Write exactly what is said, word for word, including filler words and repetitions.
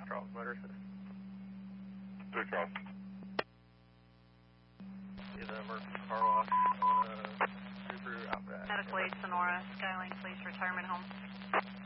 Charles Motors. Two Charles. See the emergency car wash on a Subaru Outback. Medical aid Sonora, Skylane Police Retirement Home.